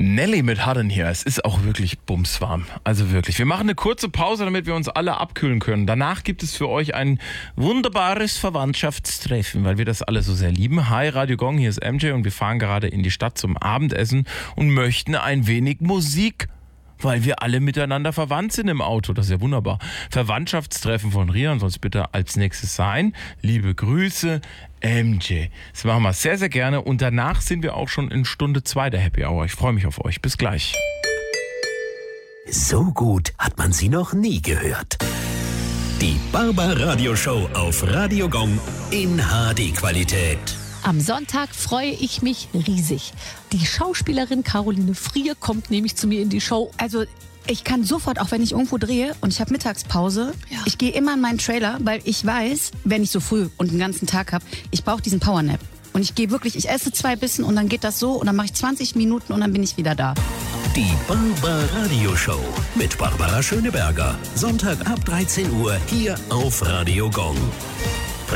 Nelly mit Harden hier. Es ist auch wirklich bumswarm. Also wirklich. Wir machen eine kurze Pause, damit wir uns alle abkühlen können. Danach gibt es für euch ein wunderbares Verwandtschaftstreffen, weil wir das alle so sehr lieben. Hi, Radio Gong, hier ist MJ und wir fahren gerade in die Stadt zum Abendessen und möchten ein wenig Musik, weil wir alle miteinander verwandt sind im Auto. Das ist ja wunderbar. Verwandtschaftstreffen von Rian soll es bitte als nächstes sein. Liebe Grüße, MJ. Das machen wir sehr, sehr gerne. Und danach sind wir auch schon in Stunde 2 der Happy Hour. Ich freue mich auf euch. Bis gleich. So gut hat man sie noch nie gehört. Die Barbaradio-Show auf Radio Gong in HD-Qualität. Am Sonntag freue ich mich riesig. Die Schauspielerin Caroline Frier kommt nämlich zu mir in die Show. Also ich kann sofort, auch wenn ich irgendwo drehe und ich habe Mittagspause, ich gehe immer in meinen Trailer, weil ich weiß, wenn ich so früh und den ganzen Tag habe, ich brauche diesen Powernap. Und ich gehe wirklich, ich esse 2 Bissen und dann geht das so und dann mache ich 20 Minuten und dann bin ich wieder da. Die Barbaradio-Show mit Barbara Schöneberger. Sonntag ab 13 Uhr hier auf Radio Gong.